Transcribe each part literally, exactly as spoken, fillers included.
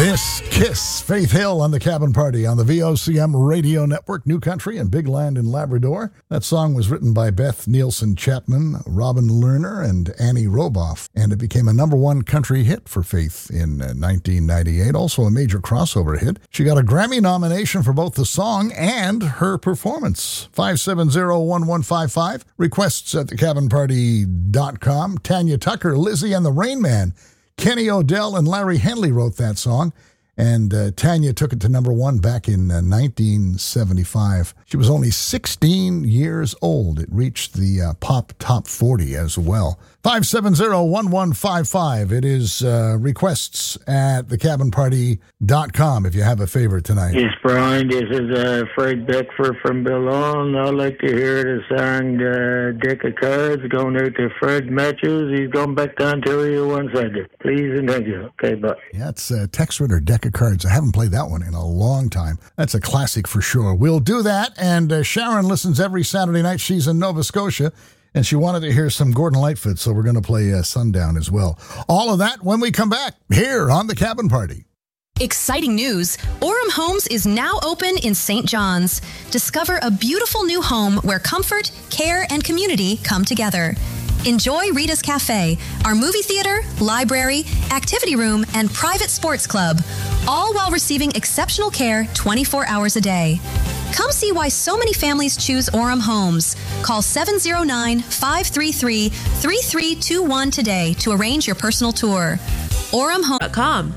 This Kiss, Faith Hill on the Cabin Party on the V O C M Radio Network, New Country and Big Land in Labrador. That song was written by Beth Nielsen Chapman, Robin Lerner, and Annie Roboff, and it became a number one country hit for Faith in uh, nineteen ninety-eight, also a major crossover hit. She got a Grammy nomination for both the song and her performance. five seven zero, one one five five, requests at the cabin party dot com. Tanya Tucker, Lizzie and the Rain Man. Kenny Odell and Larry Henley wrote that song, and uh, Tanya took it to number one back in uh, nineteen seventy-five. She was only sixteen years old. It reached the uh, Pop Top forty as well. five seven zero, one one five five. It is uh, requests at the cabin party dot com if you have a favorite tonight. Yes, Brian, this is uh, Fred Beckford from Billon. I'd like to hear the song uh, Deck of Cards going out to Fred Matthews. He's going back to Ontario one second. Please and thank you. Okay, bye. Yeah, it's uh, Tex Ritter, Deck of Cards. I haven't played that one in a long time. That's a classic for sure. We'll do that, and uh, Sharon listens every Saturday night. She's in Nova Scotia. And she wanted to hear some Gordon Lightfoot, so we're going to play uh, Sundown as well. All of that when we come back here on The Cabin Party. Exciting news! Orem Homes is now open in Saint John's. Discover a beautiful new home where comfort, care, and community come together. Enjoy Rita's Cafe, our movie theater, library, activity room, and private sports club, all while receiving exceptional care twenty-four hours a day. Come see why so many families choose Orem Homes. Call seven zero nine, five three three, three three two one today to arrange your personal tour. orem home dot com.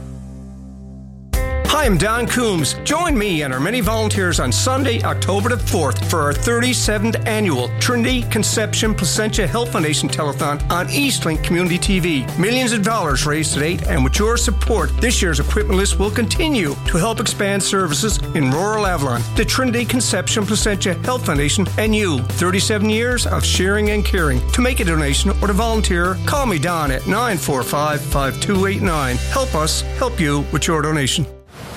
Hi, I'm Don Coombs. Join me and our many volunteers on Sunday, October the fourth for our thirty-seventh annual Trinity Conception Placentia Health Foundation Telethon on Eastlink Community T V. Millions of dollars raised to date, and with your support, this year's equipment list will continue to help expand services in rural Avalon. The Trinity Conception Placentia Health Foundation and you. thirty-seven years of sharing and caring. To make a donation or to volunteer, call me Don at nine four five, five two eight nine. Help us help you with your donation.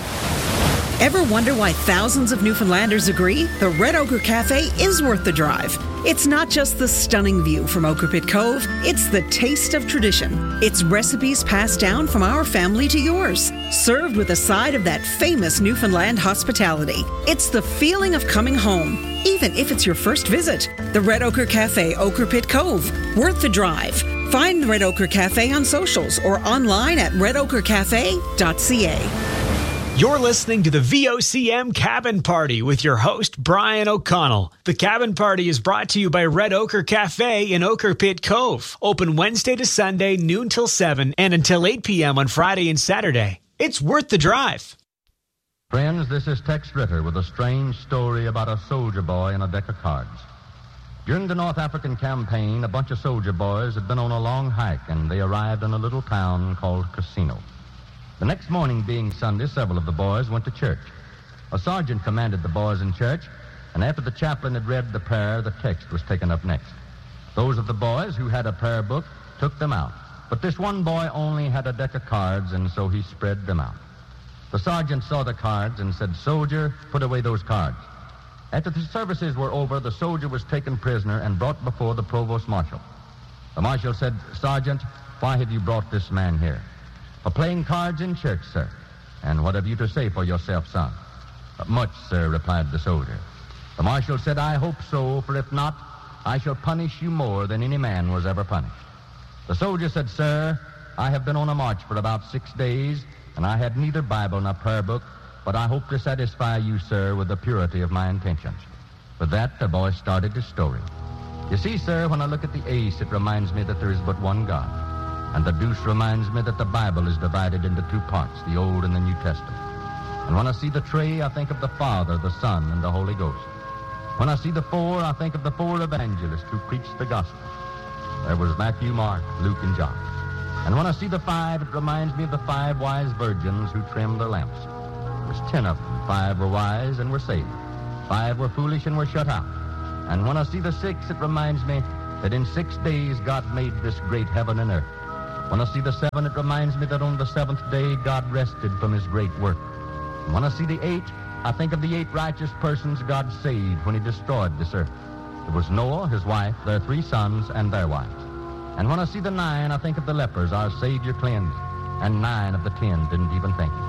Ever wonder why thousands of Newfoundlanders agree the Red Ochre Cafe is worth the drive? It's not just the stunning view from Ochre Pit Cove, it's the taste of tradition. It's recipes passed down from our family to yours, served with a side of that famous Newfoundland hospitality. It's the feeling of coming home, even if it's your first visit. The Red Ochre Cafe, Ochre Pit Cove, worth the drive. Find the Red Ochre Cafe on socials or online at red ochre cafe dot c a. You're listening to the V O C M Cabin Party with your host, Brian O'Connell. The Cabin Party is brought to you by Red Ochre Cafe in Ochre Pit Cove. Open Wednesday to Sunday, noon till seven, and until eight p.m. on Friday and Saturday. It's worth the drive. Friends, this is Tex Ritter with a strange story about a soldier boy and a deck of cards. During the North African campaign, a bunch of soldier boys had been on a long hike, and they arrived in a little town called Casino. The next morning, being Sunday, several of the boys went to church. A sergeant commanded the boys in church, and after the chaplain had read the prayer, the text was taken up next. Those of the boys who had a prayer book took them out, but this one boy only had a deck of cards, and so he spread them out. The sergeant saw the cards and said, "Soldier, put away those cards." After the services were over, the soldier was taken prisoner and brought before the provost marshal. The marshal said, "Sergeant, why have you brought this man here?" "For playing cards in church, sir." "And what have you to say for yourself, son?" "Much, sir," replied the soldier. The marshal said, "I hope so, for if not, I shall punish you more than any man was ever punished." The soldier said, "Sir, I have been on a march for about six days, and I had neither Bible nor prayer book, but I hope to satisfy you, sir, with the purity of my intentions." With that, the boy started his story. "You see, sir, when I look at the ace, it reminds me that there is but one God. And the deuce reminds me that the Bible is divided into two parts, the Old and the New Testament. And when I see the tree, I think of the Father, the Son, and the Holy Ghost. When I see the four, I think of the four evangelists who preached the gospel. There was Matthew, Mark, Luke, and John. And when I see the five, it reminds me of the five wise virgins who trimmed their lamps. There was ten of them. Five were wise and were saved. Five were foolish and were shut out. And when I see the six, it reminds me that in six days God made this great heaven and earth. When I see the seven, it reminds me that on the seventh day, God rested from his great work. And when I see the eight, I think of the eight righteous persons God saved when he destroyed this earth. It was Noah, his wife, their three sons, and their wives. And when I see the nine, I think of the lepers our Savior cleansed, and nine of the ten didn't even think it.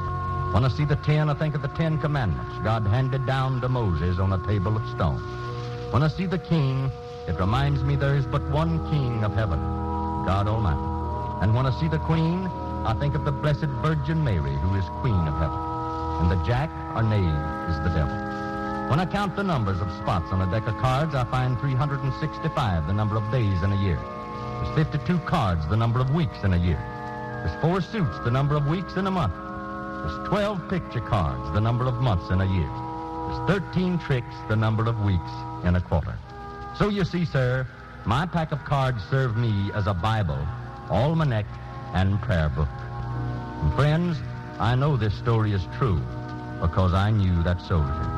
When I see the ten, I think of the Ten Commandments God handed down to Moses on a table of stone. When I see the king, it reminds me there is but one king of heaven, God Almighty. And when I see the queen, I think of the Blessed Virgin Mary, who is Queen of Heaven. And the jack, or knave, is the devil. When I count the numbers of spots on a deck of cards, I find three hundred sixty-five, the number of days in a year. There's fifty-two cards, the number of weeks in a year. There's four suits, the number of weeks in a month. There's twelve picture cards, the number of months in a year. There's thirteen tricks, the number of weeks in a quarter. So you see, sir, my pack of cards serve me as a Bible, almanac, and prayer book. And friends, I know this story is true because I knew that soldier.